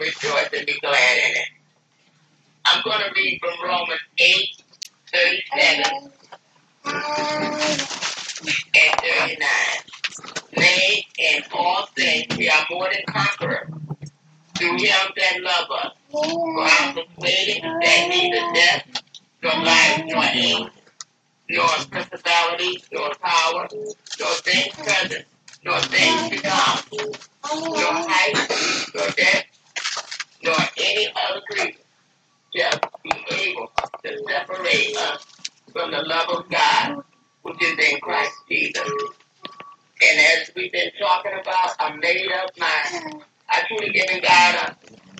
rejoice and be glad in it. I'm going to read from Romans 8:37 and 39. Nay, in all things we are more than conquerors through him that love us. For I'm persuaded that neither death, nor life, nor angels, nor principalities, nor power, nor things present, nor things to come, nor height, nor depth, nor any other creature shall be able to separate us from the love of God, which is in Christ Jesus. And as we've been talking about a made-up mind, I truly giving God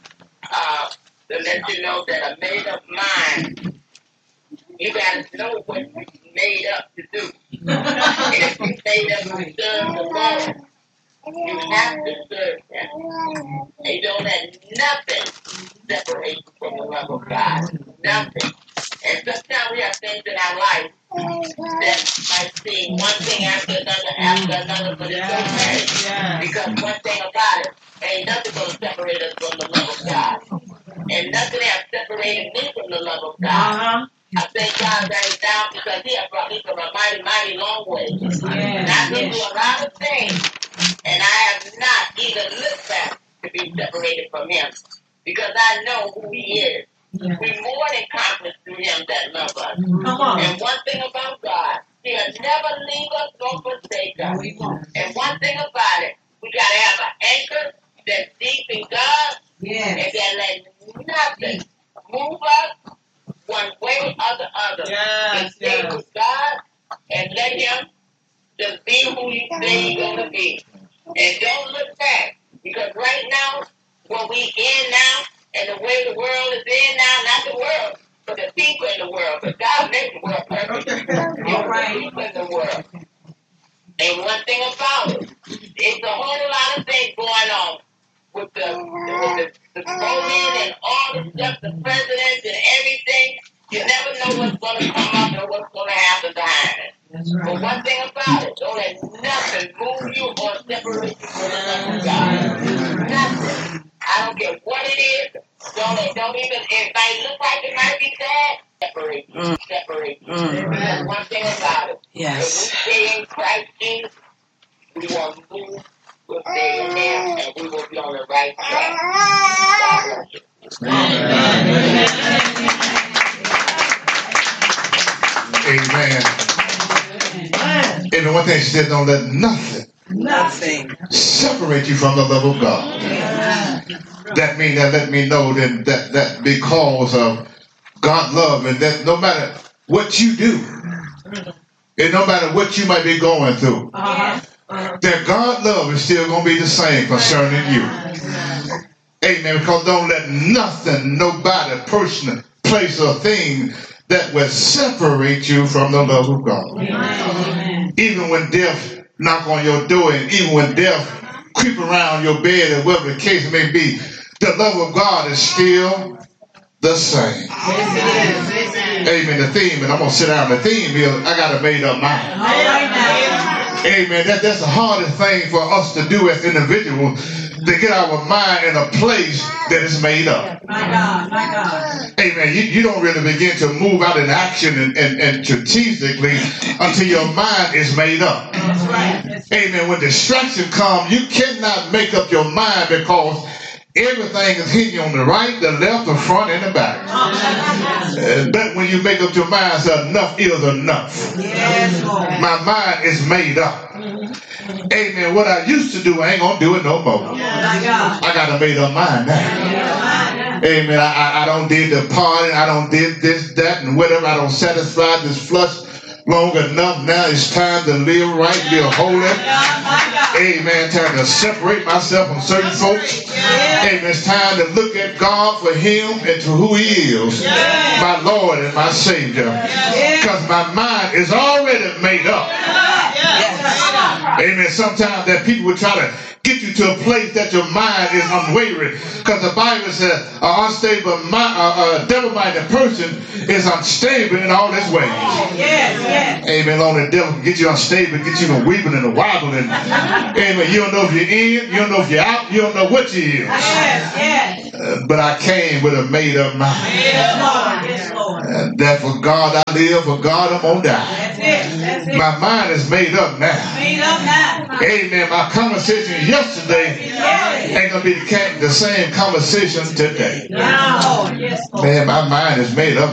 to let you know that a made-up mind, you got to know what you're made up to do. And if you're made up to serve the Lord, you have to serve Him. And you don't let nothing separate you from the love of God. Nothing. And sometimes we have things in our life that might seem one thing after another, but it's okay. Because one thing about it, ain't nothing going to separate us from the love of God. And nothing has separated me from the love of God. I thank God that He's down because He has brought me from a mighty, mighty long way. And I've been through a lot of things, and I have not even looked back to be separated from Him because I know who He is. We more than conquerors through Him that love us. And one thing about God, He'll never leave us nor forsake us. And one thing about it, we got to have an anchor that's deep in God, and then let nothing move us one way or the other. Just stay with God and let Him just be who He say He's going to be. And don't look back, because right now, what we in now, and the way the world is in now, not the world, but the people in the world. But God made the world perfect. The people in the world. And one thing about it, it's a whole lot of things going on with the voting and all the stuff, the presidents and everything. You never know what's going to come up and what's going to happen behind it. But one thing about it, don't let nothing move you or separate you from the love of God. Nothing. I don't care what it is. Don't even, it might look like it might be bad. Separate. That's one thing about it. Yes. If we stay in Christ Jesus, we won't move. We'll stay in there, and we will be on the right track. God bless you. Amen. And the one thing she said, don't let nothing separate you from the love of God. That means that let me know that because of God's love, and that no matter what you do, and no matter what you might be going through, that God's love is still going to be the same concerning you. Amen. Because don't let nothing, nobody, person, place, or thing that will separate you from the love of God. Even when death knock on your door, and even when death creep around your bed, and whatever the case may be, the love of God is still the same. Amen. The theme, and I'm going to sit down. The theme is, I got a made up mind. Amen. That's the hardest thing for us to do as individuals, to get our mind in a place that is made up. My God. Amen. You don't really begin to move out in action and strategically until your mind is made up. Amen. When distraction comes, you cannot make up your mind because everything is hitting you on the right, the left, the front, and the back. But when you make up your mind, say enough is enough. My mind is made up. Amen. What I used to do, I ain't going to do it no more. I got a made up mind now. Amen. I don't did the party. I don't did this, that, and whatever. I don't satisfy this flush long enough. Now it's time to live right, live holy. Amen. Time to separate myself from certain folks. Amen. It's time to look at God for Him and to who He is, my Lord and my Savior. Because my mind is already made up. Amen. Sometimes that people will try to get you to a place that your mind is unwavering, because the Bible says an unstable mind, devil-minded person is unstable in all his ways. Amen. Long the devil can get you unstable, get you to weeping and wobbling. Amen. You don't know if you're in, you don't know if you're out, you don't know what you is. But I came with a made up mind. Yes, Lord. And that for God I live, for God I'm gonna die. That's it. My mind is made up now. Made up now. Amen. My conversation yesterday ain't gonna be the same conversation today. Yes, Lord. Yes, Lord. Man, my mind is made up.